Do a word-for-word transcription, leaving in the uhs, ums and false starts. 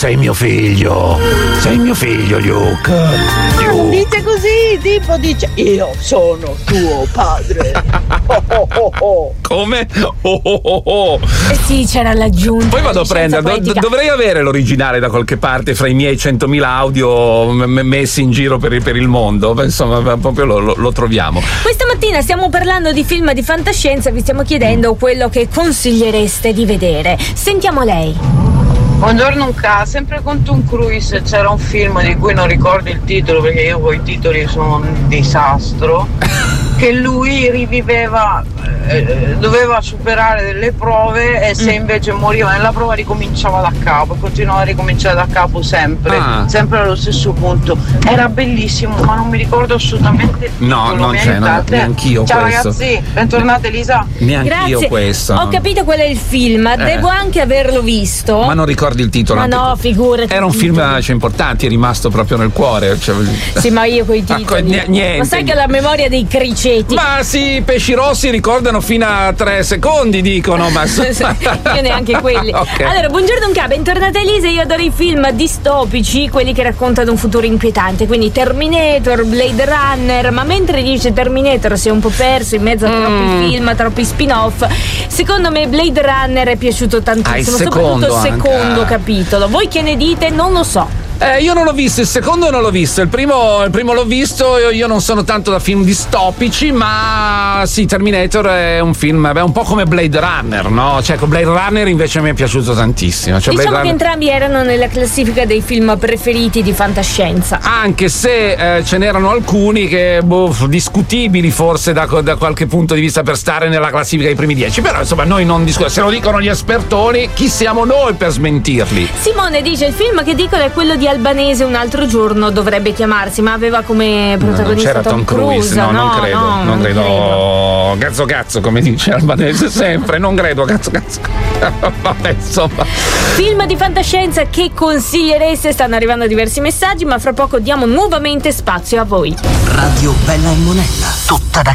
sei mio figlio, sei mio figlio, Luke. Non dice così, tipo dice io sono tuo padre. Oh, oh, oh, oh. Come? Oh, oh, oh, oh. Eh sì, c'era l'aggiunta. Poi vado a prendere, do, dovrei avere l'originale da qualche parte fra i miei centomila audio m- messi in giro per, per il mondo. Insomma, proprio lo, lo, lo troviamo. Questa mattina stiamo parlando di film di fantascienza, vi stiamo chiedendo quello che consigliereste di vedere. Sentiamo lei. Buongiorno Luca, sempre con Tom Cruise c'era un film di cui non ricordo il titolo perché io con i titoli sono un disastro, che lui riviveva, eh, doveva superare delle prove e se invece moriva nella prova ricominciava da capo, continuava a ricominciare da capo sempre, ah. sempre allo stesso punto. Era bellissimo ma non mi ricordo assolutamente il no, titolo. non c'è, non, neanch'io Ciao questo. Ragazzi, bentornata Elisa. Neanch'io Grazie. questo. Ho capito qual è il film, eh. devo anche averlo visto. Ma non ricordi il titolo? Ma no, figurati. Era un film cioè, importante, è rimasto proprio nel cuore. Cioè... Sì, ma io coi titoli. Ah, niente. Ma sai che la memoria dei criceti. Ma sì, i pesci rossi ricordano fino a tre secondi, dicono. Ma io neanche quelli. Okay. Allora, buongiorno Unca, bentornata Elisa. Io adoro i film distopici, quelli che raccontano un futuro inquietante. Quindi Terminator, Blade Runner. Ma mentre dice Terminator si è un po' perso in mezzo a troppi mm. film, troppi spin-off. Secondo me Blade Runner è piaciuto tantissimo, ah, il soprattutto il secondo anche. capitolo. Voi che ne dite? Non lo so. Eh, io non l'ho visto, il secondo non l'ho visto, il primo, il primo l'ho visto, io, io non sono tanto da film distopici, ma sì, Terminator è un film, è un po' come Blade Runner, no? Cioè, con Blade Runner invece mi è piaciuto tantissimo. Cioè, diciamo Blade che Runner... entrambi erano nella classifica dei film preferiti di fantascienza. Anche se eh, ce n'erano alcuni che, boh, discutibili forse da, da qualche punto di vista per stare nella classifica dei primi dieci, però insomma noi non discutiamo, se lo dicono gli espertoni, chi siamo noi per smentirli? Simone dice il film che dicono è quello di Albanese, un altro giorno dovrebbe chiamarsi, ma aveva come protagonista no, Tom, Tom Cruise, Cruise. no, no, non credo, no, non, non credo. credo. Cazzo cazzo, come dice Albanese sempre, non credo, cazzo cazzo. Vabbè, insomma. Film di fantascienza che consigliereste? Stanno arrivando diversi messaggi, ma fra poco diamo nuovamente spazio a voi. Radio Bella e Monella, tutta da